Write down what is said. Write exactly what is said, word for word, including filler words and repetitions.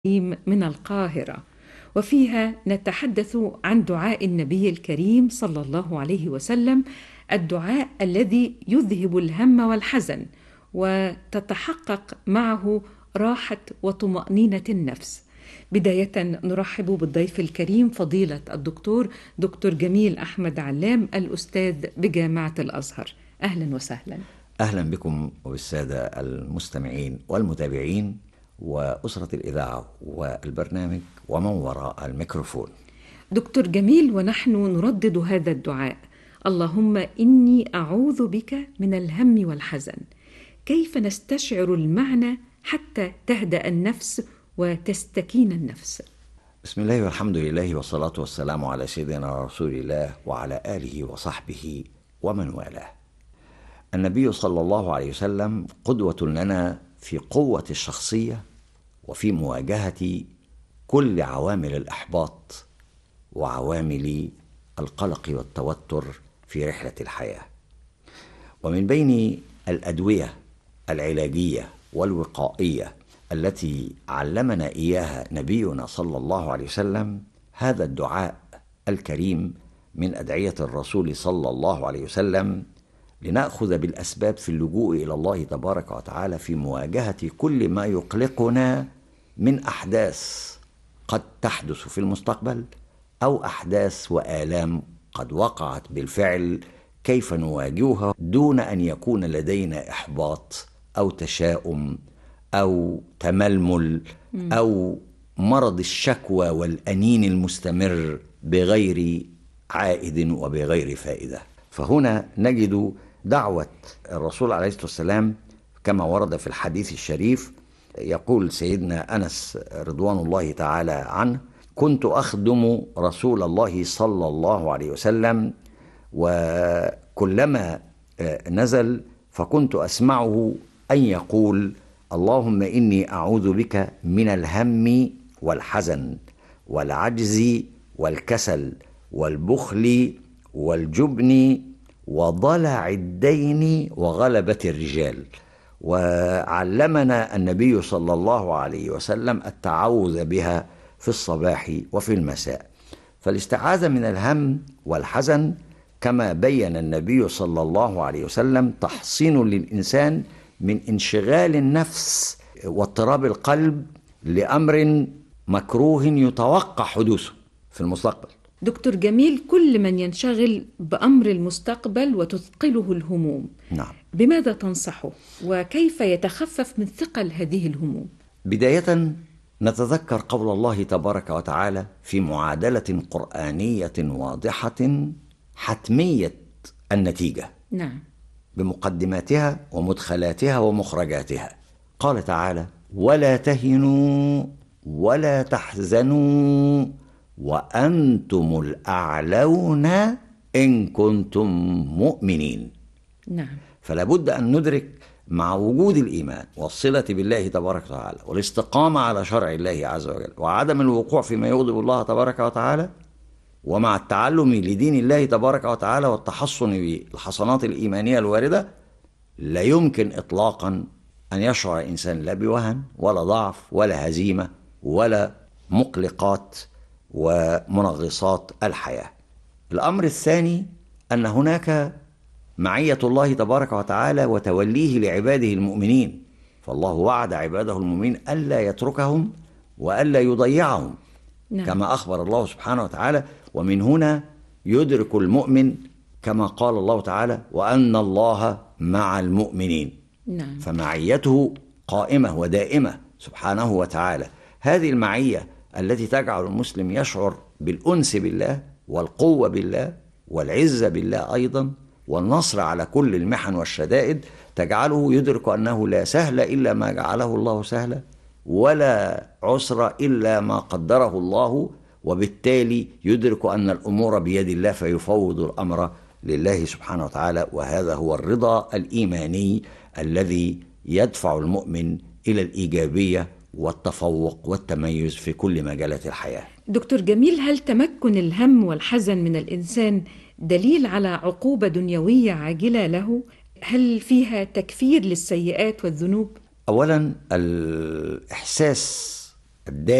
من القاهرة، وفيها نتحدث عن دعاء النبي الكريم صلى الله عليه وسلم، الدعاء الذي يذهب الهم والحزن وتتحقق معه راحة وطمأنينة النفس. بداية نرحب بالضيف الكريم فضيلة الدكتور دكتور جميل أحمد علام، الأستاذ بجامعة الأزهر. أهلا وسهلا. أهلا بكم وبالسادة المستمعين والمتابعين وأسرة الإذاعة والبرنامج ومن وراء الميكروفون. دكتور جميل، ونحن نردد هذا الدعاء: اللهم إني أعوذ بك من الهم والحزن. كيف نستشعر المعنى حتى تهدأ النفس وتستكين النفس؟ بسم الله والحمد لله والصلاة والسلام على سيدنا رسول الله وعلى آله وصحبه ومن والاه. النبي صلى الله عليه وسلم قدوة لنا في قوة الشخصية وفي مواجهة كل عوامل الإحباط وعوامل القلق والتوتر في رحلة الحياة. ومن بين الأدوية العلاجية والوقائية التي علمنا إياها نبينا صلى الله عليه وسلم هذا الدعاء الكريم من أدعية الرسول صلى الله عليه وسلم، لنأخذ بالأسباب في اللجوء إلى الله تبارك وتعالى في مواجهة كل ما يقلقنا من أحداث قد تحدث في المستقبل أو أحداث وآلام قد وقعت بالفعل. كيف نواجهها دون أن يكون لدينا إحباط أو تشاؤم أو تململ أو مرض الشكوى والأنين المستمر بغير عائد وبغير فائدة. فهنا نجد دعوة الرسول عليه الصلاة والسلام كما ورد في الحديث الشريف. يقول سيدنا أنس رضوان الله تعالى عنه: كنت أخدم رسول الله صلى الله عليه وسلم، وكلما نزل فكنت أسمعه أن يقول: اللهم إني أعوذ بك من الهم والحزن والعجز والكسل والبخل والجبن وضلع الدين وغلبة الرجال. وعلمنا النبي صلى الله عليه وسلم التعوذ بها في الصباح وفي المساء. فالاستعاذة من الهم والحزن كما بين النبي صلى الله عليه وسلم تحصين للإنسان من انشغال النفس واضطراب القلب لأمر مكروه يتوقع حدوثه في المستقبل. دكتور جميل، كل من ينشغل بأمر المستقبل وتثقله الهموم، نعم، بماذا تنصحه وكيف يتخفف من ثقل هذه الهموم؟ بداية نتذكر قول الله تبارك وتعالى في معادلة قرآنية واضحة حتمية النتيجة، نعم، بمقدماتها ومدخلاتها ومخرجاتها. قال تعالى: ولا تهنوا ولا تحزنوا وأنتم الأعلون إن كنتم مؤمنين. نعم. فلا بد أن ندرك مع وجود الإيمان والصلة بالله تبارك وتعالى والاستقامة على شرع الله عز وجل وعدم الوقوع فيما يغضب الله تبارك وتعالى، ومع التعلم لدين الله تبارك وتعالى والتحصن بالحصنات الإيمانية الواردة، لا يمكن إطلاقا أن يشعر الإنسان لا بوهن ولا ضعف ولا هزيمة ولا مقلقات ومنغصات الحياة. الأمر الثاني أن هناك معية الله تبارك وتعالى وتوليه لعباده المؤمنين، فالله وعد عباده المؤمنين ألا يتركهم وألا يضيعهم، نعم، كما أخبر الله سبحانه وتعالى. ومن هنا يدرك المؤمن كما قال الله تعالى: وأن الله مع المؤمنين، نعم. فمعيته قائمة ودائمة سبحانه وتعالى. هذه المعية التي تجعل المسلم يشعر بالأنس بالله والقوة بالله والعزة بالله أيضا والنصر على كل المحن والشدائد، تجعله يدرك أنه لا سهل إلا ما جعله الله سهلا ولا عسر إلا ما قدره الله، وبالتالي يدرك أن الأمور بيد الله فيفوض الأمر لله سبحانه وتعالى. وهذا هو الرضا الإيماني الذي يدفع المؤمن إلى الإيجابية والتفوق والتميز في كل مجالات الحياة. دكتور جميل، هل تمكن الهم والحزن من الإنسان دليل على عقوبة دنيوية عاجلة له؟ هل فيها تكفير للسيئات والذنوب؟ أولا، الإحساس الدال